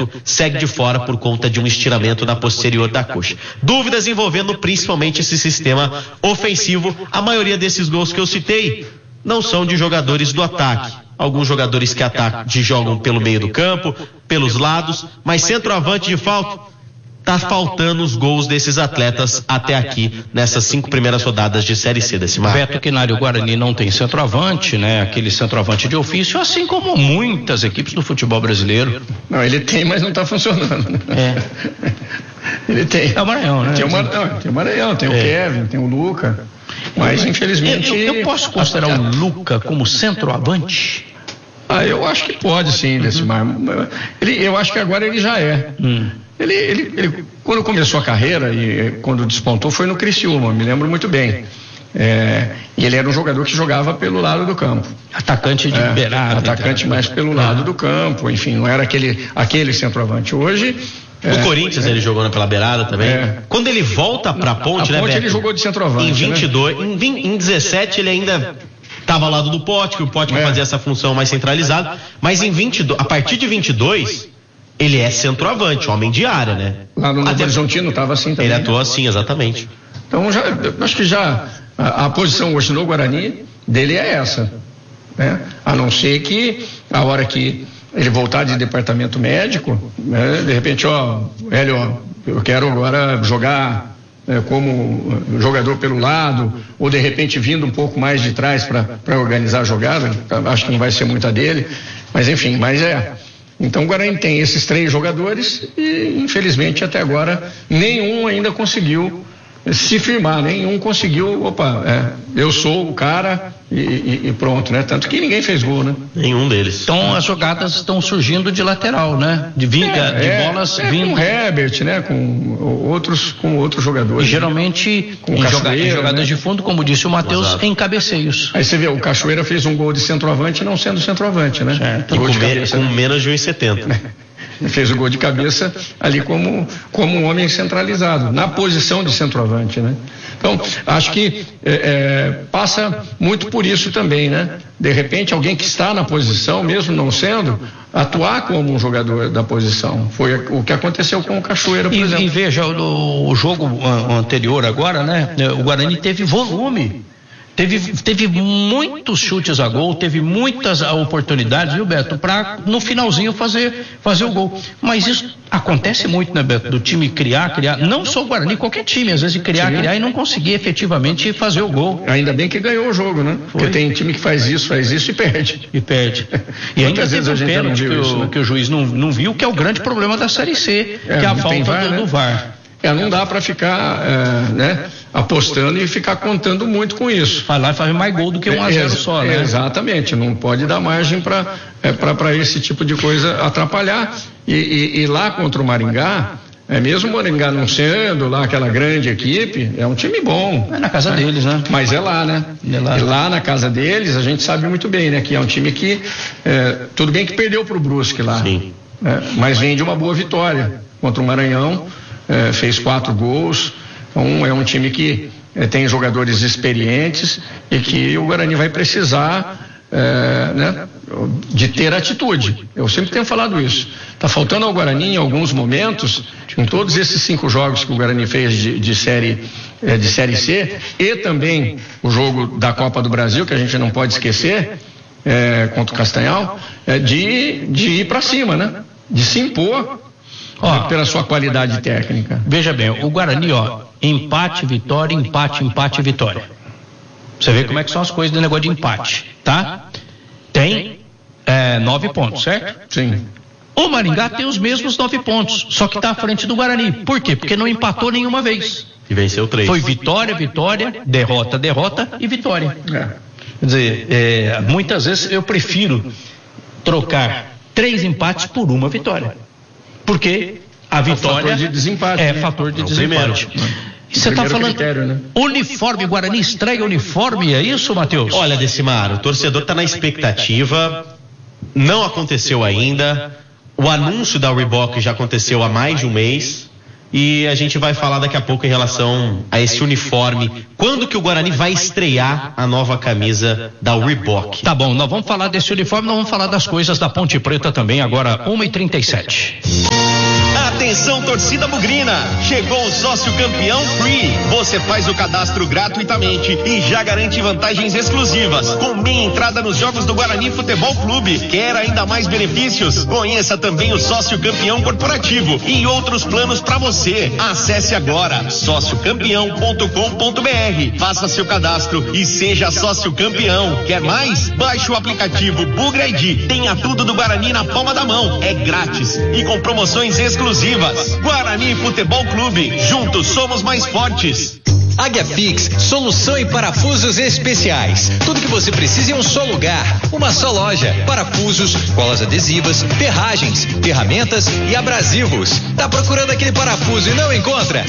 Neto segue de fora por conta de um estiramento na posterior da coxa. Dúvidas envolvendo principalmente esse sistema ofensivo. A maioria desses gols que eu citei não são de jogadores do ataque. Alguns jogadores que jogam pelo meio do campo, pelos lados, mas centroavante de falta, tá faltando os gols desses atletas até aqui, nessas 5 primeiras rodadas de Série C desse mar. Beto Quinário, o Guarani não tem centroavante, né? Aquele centroavante de ofício, assim como muitas equipes do futebol brasileiro. Não, ele tem, mas não tá funcionando. Ele tem. É o Maranhão, né? Tem o Maranhão, tem o Kevin, tem o Luca. Mas infelizmente. Eu posso considerar o Luca como centroavante? Eu acho que pode sim, Decimar. Eu acho que agora ele já é. Ele quando começou a carreira e quando despontou foi no Criciúma, me lembro muito bem. E ele era um jogador que jogava pelo lado do campo. Atacante de beirada. Atacante mais pelo lado do campo, enfim, não era aquele centroavante. Hoje... No Corinthians ele jogou pela beirada também. Quando ele volta pra Ponte, né, Beto? Ele jogou de centroavante. Em 22, né? em 17 ele ainda estava ao lado do Pottker, o Pottker fazia essa função mais centralizada, mas em 22, a partir de 22, ele é centroavante, homem de área, né? Lá no Novo Horizontino estava assim também. Ele atuou assim, exatamente. Então, acho que a posição hoje no Guarani dele é essa, né? A não ser que a hora que ele voltar de departamento médico, né, de repente, Hélio, eu quero agora jogar como jogador pelo lado, ou de repente vindo um pouco mais de trás para organizar a jogada. Acho que não vai ser muita dele, mas enfim, então o Guarani tem esses 3 jogadores e infelizmente até agora nenhum ainda conseguiu se firmar, nenhum conseguiu, eu sou o cara e pronto, né? Tanto que ninguém fez gol, né? Nenhum deles. Então as jogadas estão surgindo de lateral, né? De bolas vindo. Com o Herbert, né? Com outros jogadores. E geralmente em jogadas de fundo, como disse o Matheus, em cabeceios. Aí você vê, o Cachoeira fez um gol de centroavante não sendo centroavante, né? Com menos de 1,70. Fez o gol de cabeça ali como um homem centralizado, na posição de centroavante, né? Então, acho que passa muito por isso também, né? De repente, alguém que está na posição, mesmo não sendo, atuar como um jogador da posição. Foi o que aconteceu com o Cachoeira, por exemplo. E veja, o jogo anterior agora, né? O Guarani teve volume. Teve muitos chutes a gol, teve muitas oportunidades, viu, Beto, para no finalzinho fazer o gol. Mas isso acontece muito, né, Beto, do time criar, não só o Guarani, qualquer time, às vezes criar e não conseguir efetivamente fazer o gol. Ainda bem que ganhou o jogo, né? Porque tem time que faz isso e perde. E ainda vezes a gente não viu isso, né? Que o juiz não viu, que é o grande problema da Série C, que é a falta do VAR. Não dá para ficar apostando e ficar contando muito com isso. Vai lá e faz mais gol do que 1-0 só, né? Exatamente, não pode dar margem para esse tipo de coisa atrapalhar. E lá contra o Maringá, mesmo o Maringá não sendo lá aquela grande equipe, é um time bom. É na casa deles, né? Mas é lá, né? E lá na casa deles, a gente sabe muito bem, né? Que é um time que, tudo bem que perdeu pro Brusque lá. Sim. Mas vem de uma boa vitória contra o Maranhão. Fez 4 gols, então é um time que tem jogadores experientes e que o Guarani vai precisar de ter atitude. Eu sempre tenho falado isso. Está faltando ao Guarani em alguns momentos, em todos esses 5 jogos que o Guarani fez de série C e também o jogo da Copa do Brasil, que a gente não pode esquecer, contra o Castanhal, de ir para cima, né? De se impor. Pela sua qualidade técnica. Veja bem, o Guarani, empate, vitória, empate, vitória. Você vê como é que são as coisas do negócio de empate, tá? Tem 9 pontos, certo? Sim. O Maringá tem os mesmos 9 pontos, só que está à frente do Guarani. Por quê? Porque não empatou nenhuma vez. E venceu 3. Foi vitória, derrota e vitória. Quer dizer, muitas vezes eu prefiro trocar 3 empates por uma vitória. Porque a vitória fator de desempate, fator de desempate. Você está falando critério, né? Uniforme, Guarani estreia uniforme, é isso, Matheus? Olha, Decimar, o torcedor está na expectativa, não aconteceu ainda, o anúncio da Reebok já aconteceu há mais de um mês, E a gente vai falar daqui a pouco em relação a esse uniforme. Quando que o Guarani vai estrear a nova camisa da Reebok? Tá bom, nós vamos falar desse uniforme, nós vamos falar das coisas da Ponte Preta também, agora 1h37. Atenção, torcida bugrina! Chegou o sócio campeão Free. Você faz o cadastro gratuitamente e já garante vantagens exclusivas, com meia entrada nos jogos do Guarani Futebol Clube. Quer ainda mais benefícios? Conheça também o sócio campeão corporativo e outros planos para você. Acesse agora sociocampeão.com.br. Faça seu cadastro e seja sócio campeão. Quer mais? Baixe o aplicativo Bugra ID. Tenha tudo do Guarani na palma da mão. É grátis e com promoções exclusivas. Guarani Futebol Clube, juntos somos mais fortes. Águia Fix, solução em parafusos especiais. Tudo que você precisa em um só lugar, uma só loja. Parafusos, colas adesivas, ferragens, ferramentas e abrasivos. Tá procurando aquele parafuso e não encontra?